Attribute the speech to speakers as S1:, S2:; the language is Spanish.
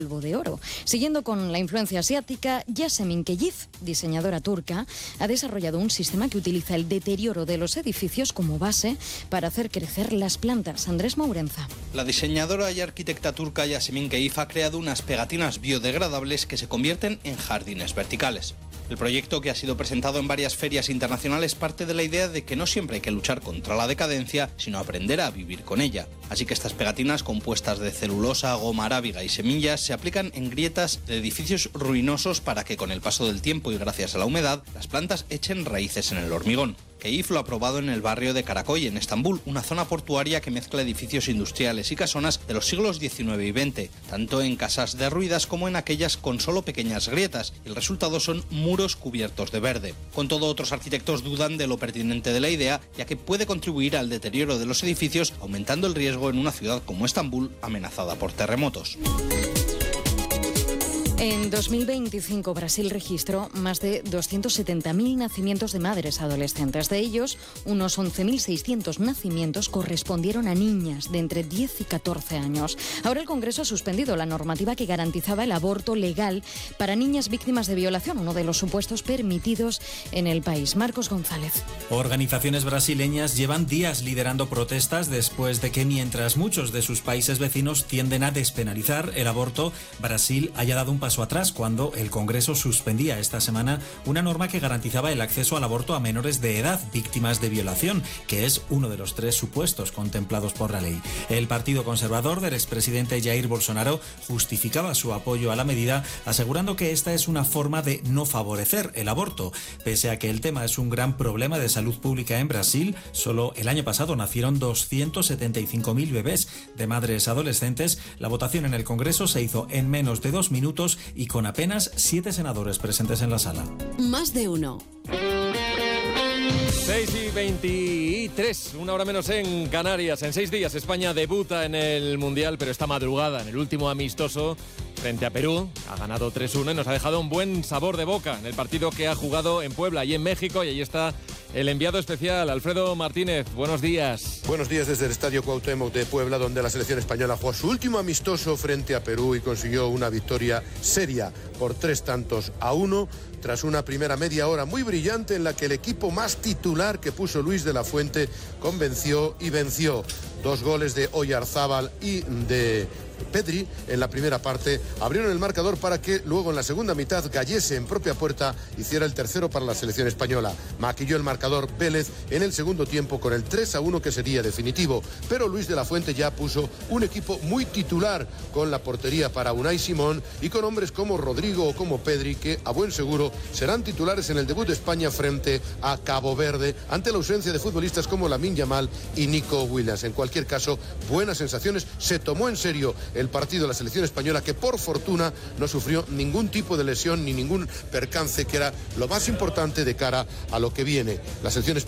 S1: de oro. Siguiendo con la influencia asiática, Yasemin Keyif, diseñadora turca, ha desarrollado un sistema que utiliza el deterioro de los edificios como base para hacer crecer las plantas. Andrés Mourenza.
S2: La diseñadora y arquitecta turca Yasemin Keyif ha creado unas pegatinas biodegradables que se convierten en jardines verticales. El proyecto, que ha sido presentado en varias ferias internacionales, parte de la idea de que no siempre hay que luchar contra la decadencia, sino aprender a vivir con ella. Así que estas pegatinas, compuestas de celulosa, goma arábiga y semillas, se aplican en grietas de edificios ruinosos para que con el paso del tiempo y gracias a la humedad, las plantas echen raíces en el hormigón. Keyif lo ha probado en el barrio de Karakoy, en Estambul, una zona portuaria que mezcla edificios industriales y casonas de los siglos XIX y XX, tanto en casas derruidas como en aquellas con solo pequeñas grietas. El resultado son muros cubiertos de verde. Con todo, otros arquitectos dudan de lo pertinente de la idea, ya que puede contribuir al deterioro de los edificios, aumentando el riesgo en una ciudad como Estambul, amenazada por terremotos.
S1: En 2025, Brasil registró más de 270.000 nacimientos de madres adolescentes. De ellos, unos 11.600 nacimientos correspondieron a niñas de entre 10 y 14 años. Ahora el Congreso ha suspendido la normativa que garantizaba el aborto legal para niñas víctimas de violación, uno de los supuestos permitidos en el país. Marcos González.
S3: Organizaciones brasileñas llevan días liderando protestas después de que, mientras muchos de sus países vecinos tienden a despenalizar el aborto, Brasil haya dado un paso atrás cuando el Congreso suspendía esta semana una norma que garantizaba el acceso al aborto a menores de edad víctimas de violación, que es uno de los 3 supuestos contemplados por la ley. El Partido Conservador del expresidente Jair Bolsonaro justificaba su apoyo a la medida, asegurando que esta es una forma de no favorecer el aborto. Pese a que el tema es un gran problema de salud pública en Brasil, solo el año pasado nacieron 275.000 bebés de madres adolescentes. La votación en el Congreso se hizo en menos de 2 minutos y con apenas 7 senadores presentes en la sala.
S4: Más de uno.
S5: 6:23, una hora menos en Canarias. En 6 días España debuta en el Mundial, pero esta madrugada, en el último amistoso frente a Perú, ha ganado 3-1 y nos ha dejado un buen sabor de boca en el partido que ha jugado en Puebla y en México. Y ahí está el enviado especial, Alfredo Martínez. Buenos días.
S6: Buenos días desde el Estadio Cuauhtémoc de Puebla, donde la selección española jugó su último amistoso frente a Perú y consiguió una victoria seria por 3-1, tras una primera media hora muy brillante en la que el equipo más titular que puso Luis de la Fuente convenció y venció. 2 goles de Oyarzábal y de Pedri en la primera parte abrieron el marcador para que luego en la segunda mitad Gallese en propia puerta hiciera el tercero para la selección española. Maquilló el marcador Vélez en el segundo tiempo con el 3-1 que sería definitivo, pero Luis de la Fuente ya puso un equipo muy titular con la portería para Unai Simón y con hombres como Rodrigo o como Pedri, que a buen seguro serán titulares en el debut de España frente a Cabo Verde, ante la ausencia de futbolistas como Lamine Yamal y Nico Williams. En cualquier caso, buenas sensaciones. Se tomó en serio el partido de la selección española, que por fortuna no sufrió ningún tipo de lesión ni ningún percance, que era lo más importante de cara a lo que viene. La selección española